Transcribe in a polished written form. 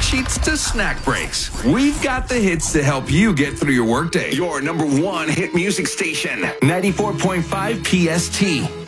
sheets to snack breaks. We've got the hits to help you get through your workday. Your number one hit music station, 94.5 PST.